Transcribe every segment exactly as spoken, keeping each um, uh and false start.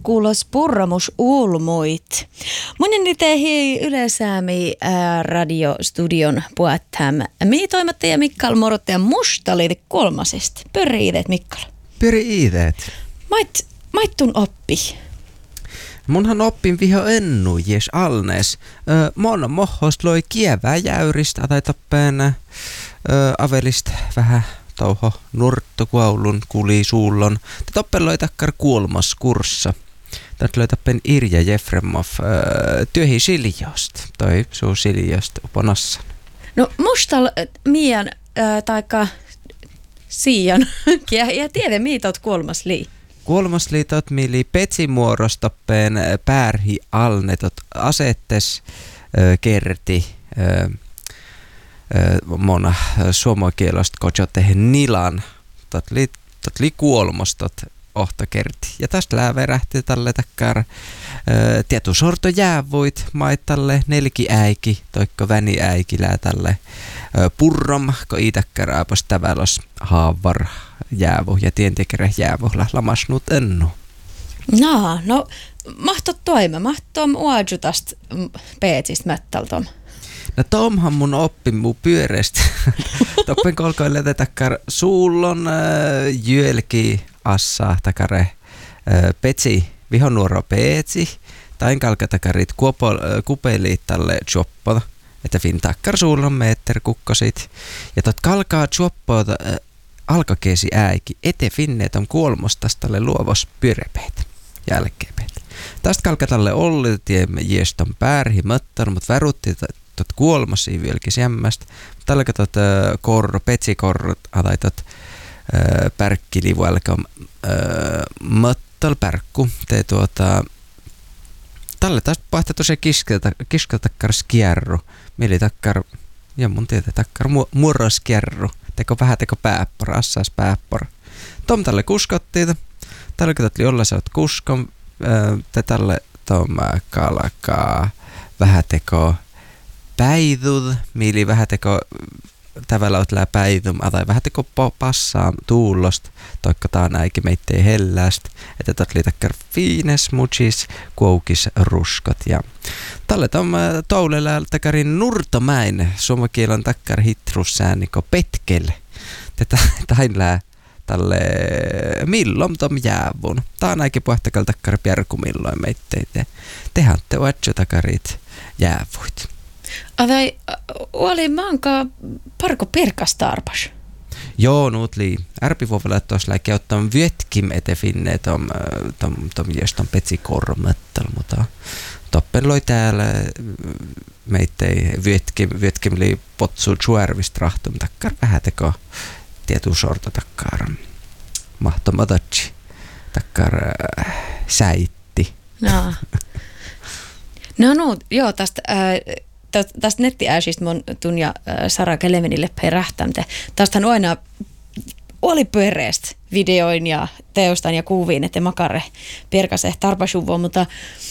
kuulos purramus ulmuit. Monen itsehi Ylesäämi ää, radiostudion puhuttaam. Minä toimittaja Mikkal Morottaja Mustaliiti kolmasesta. Pyöri ideet, Mikkal. Pyöri ideet. Mait, maittun oppi. Munhan oppin viho ennu jes alnes. Mona mohhost loi kievää jäyristä tai toppeen avelista vähän touho nurttokuaulun kuli suullon. Te toppen loi takkar kuolmas kurssa. Tätä loi toppen Irja Jefremov työhi siljost. Toi suu siljost uponassan. No mustal mian äh, taikka siian. Ja tiedä miitot kuolmas lii. Kuolmasliitot mili petsimuorostoppeen pärhi alnetot asettes ö, kerti ö, ö, mona suomokielosta kotsotehen nilan tot li, tot li kuolmostot ohto kerti. Ja tästä lääverähti tälle takkar tietu sorto jäävoit maittalle nelki äiki toikko väni äiki lää tälle ö, purrom ko itäkkär aapos tävälos haavar jäävu ja tientekere jäävulla lamasnut ennu. No, no mahtot toime, mahtom uajutast peetsistä mättältom. No tomhan mun oppi muu pyörestä. Toppen kolkoille takkar suullon äh, jylki assa takare äh, petsi vihonuoro peetsi. Tain kalkatakarit kupeliit tälle choppo. Että fin takkar suullon meetter kukkosit. Ja tot kalkaa choppo äh, alkakeesi äiki, ete finneet on kuolmostas tälle luovos pyörepeet jälkeepeet. Tästä kalkatalle ollitiemme jieston pärhi möttön, mutta värutti tot kuolmosia vieläkin jämmästä. Tällä katot äh, korro, petsikorrot, tai tot äh, pärkkilivu, älkä äh, möttöl pärkku. Te tuota, tälle tästä pahtaa tosiaan kiskeltakkar skierru, mili takkar, ja mun tietää takkar mu- murroskierru. Teko vähän teko pääppora, assais pääppora. Tom tälle kuskottiin. Tällä katsotaan olla sä oot kuskon. Te tälle tom kalkaa vähän teko päidud. Mili vähän teko tävällä oot lää päidum. Tai vähän teko passaa tuulost. Toikko taan äikin meittei helläst. Että tot liitakkar fiines, muchis, kuoukis, ruskot. Ja tälle tom toulella takarin nurtomäin. Suomakielon takkar hitrussäänniko petkel. Tätä tainlää tälle millom tom jäävun. Tää on äikin puhtakal takkar pjärku milloin meitteitä. Tehän te oetso takarit jäävuit. Avai, oli maanka parko perkastarpas. Joo, nuut lii. Ärpi vuovella tuossa läikki ottaa vyötkim ete finne tom, tom, tom jöston petsikormettel, mutta toppen loi täällä meittei vyötkim, vyötkim lii potsu tjuärvist rahtum takkar vähän teko tietu sorto takkar mahtomatatsi takkar äh, säitti. No, no, no joo, tästä äh, tästä nettiääsistä mun tunja Sara Kelemenille perähtämte. Tästähän aina oli pyöreästä videoin ja teostan ja kuviin, että makare perkase tarpasuvoa, mutta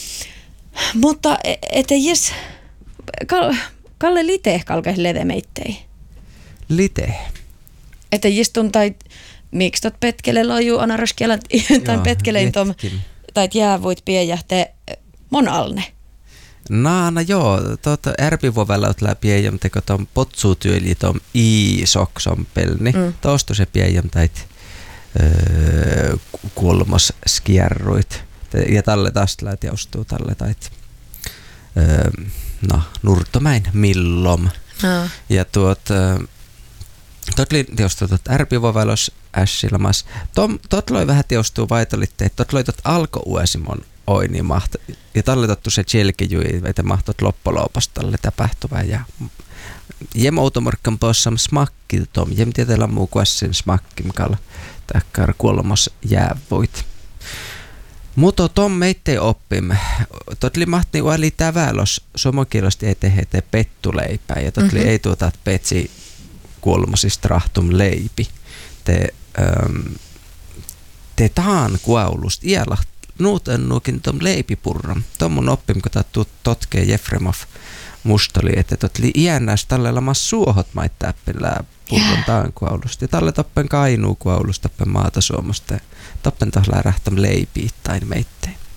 mutta että jes Kalle Lite kalkais lede meittei. Lite? Että jes tuntai miksi tot petkele loju anaraskielat tai petkelein tom tai jäävuit piejähte mon alne. Naana joo, tuota ärpivuovella oot läpi piejäm teko ton potsuutyyli ton i-sokson pelni. Mm. Tuosta se piejäm tait öö, kulmos skierruit. Ja tälle tästä läät jaustuu tälle tait öö, no, nurtomäin millom. No. Ja tuot tot li jaustuu tuot ärpivuovelos ässilamas. Tot loi vähän jaustuu vaitolitteet. Tot loi tot alko uesimon oini mahto. Ja tälle tottu se tjelkijui, että mahtot loppoloopasta tälle tapahtuva. Ja jem outomorkkan possam smakki tom. Jem tietellä muu kuessin smakki, mikä on takkar kuolmos jäävoit. Mutta tom meittei oppimme. Totli mahti uali tävälos somokielosti ei tehete pettuleipää. Ja totli mm-hmm. ei tuota petsi kuolmosista rahtum leipi. Te, ähm, te taan kuaulusta iälahti. Nuut ennuukin tom leipipurram. Tom mun oppim, kun tää totkee Jefremov mustoli, että tot li iännäs tälle lamas suohot maittäppillä purron taan kuaulusta. Ja tälle toppen kainuu kuaulusta, toppen maata suomosta. Toppen tohlaa rähtäm leipiittain meittein.